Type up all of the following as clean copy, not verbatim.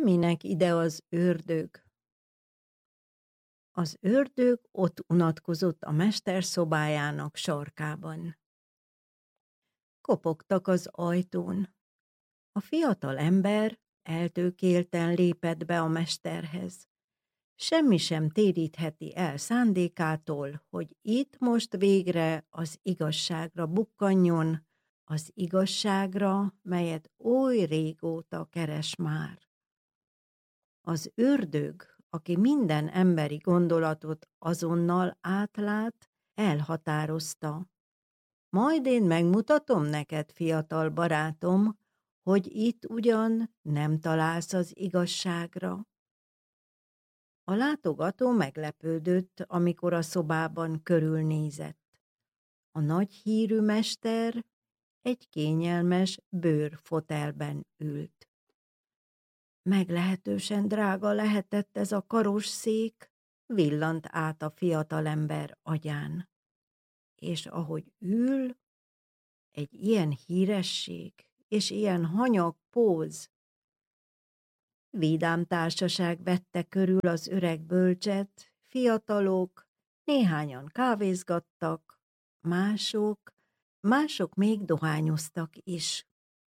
Minek ide az ördög? Az ördög ott unatkozott a mester szobájának sarkában. Kopogtak az ajtón. A fiatal ember eltökélten lépett be a mesterhez. Semmi sem térítheti el szándékától, hogy itt most végre az igazságra bukkanjon, az igazságra, melyet oly régóta keres már. Az ördög, aki minden emberi gondolatot azonnal átlát, elhatározta. Majd én megmutatom neked, fiatal barátom, hogy itt ugyan nem találsz az igazságra. A látogató meglepődött, amikor a szobában körülnézett. A nagy hírű mester egy kényelmes bőrfotelben ült. Meglehetősen drága lehetett ez a karosszék, villant át a fiatalember agyán. És ahogy ül, egy ilyen híresség és ilyen hanyag póz. Vidám társaság vette körül az öreg bölcset, fiatalok, néhányan kávézgattak, mások még dohányoztak is.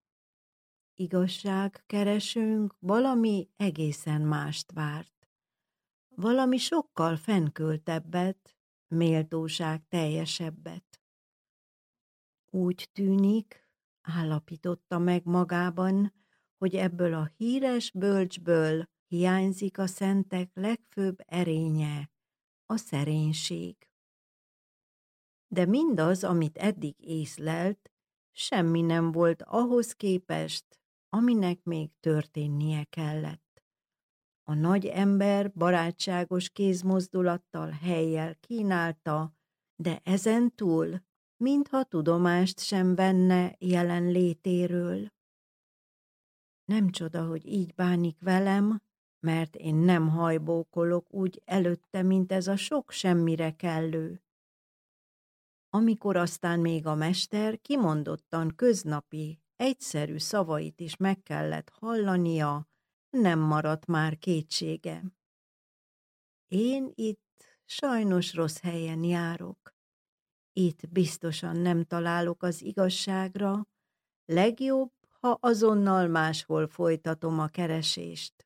Igazságkeresőnk valami egészen mást várt. Valami sokkal fennköltebbet, méltóság teljesebbet. Úgy tűnik, állapította meg magában, hogy ebből a híres bölcsből hiányzik a szentek legfőbb erénye, a szerénység. De mindaz, amit eddig észlelt, semmi nem volt ahhoz képest, aminek még történnie kellett. A nagy ember barátságos kézmozdulattal helyjel kínálta, de ezen túl, mintha tudomást sem venne jelenlétéről. Nem csoda, hogy így bánik velem, mert én nem hajbókolok úgy előtte, mint ez a sok semmire kellő. Amikor aztán még a mester kimondottan köznapi, egyszerű szavait is meg kellett hallania, nem maradt már kétsége. Én itt sajnos rossz helyen járok. Itt biztosan nem találok az igazságra, legjobb, ha azonnal máshol folytatom a keresést.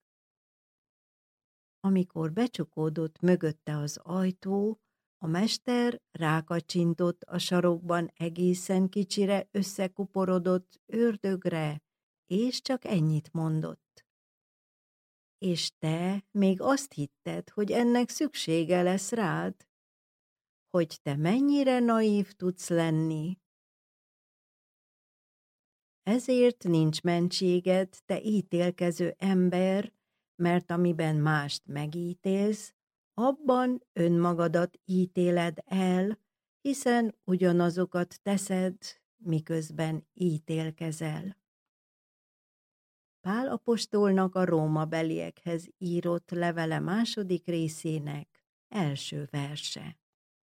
Amikor becsukódott mögötte az ajtó, a mester rákacsintott a sarokban egészen kicsire összekuporodott ördögre, és csak ennyit mondott. És te még azt hitted, hogy ennek szüksége lesz rád? Hogy te mennyire naív tudsz lenni? Ezért nincs mentséged, te ítélkező ember, mert amiben mást megítélsz, abban önmagadat ítéled el, hiszen ugyanazokat teszed, miközben ítélkezel. Pál apostolnak a rómabeliekhez írott levele második részének első verse.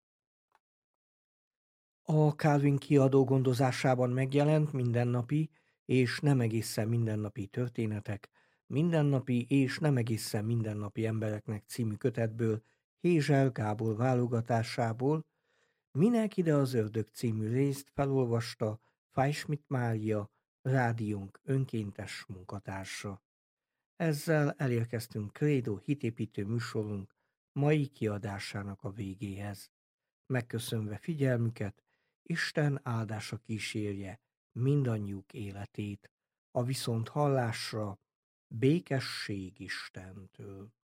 A Calvin kiadó gondozásában megjelent Mindennapi és nem egészen mindennapi történetek, Mindennapi és nem egészen mindennapi embereknek című kötetből, Hézsel Gábor válogatásából, Minek ide az ördög című részt felolvasta Fájschmidt Mária, rádiónk önkéntes munkatársa. Ezzel elérkeztünk Krédó hitépítő műsorunk mai kiadásának a végéhez. Megköszönve figyelmüket, Isten áldása kísérje mindannyiuk életét, a viszonthallásra békesség Istentől.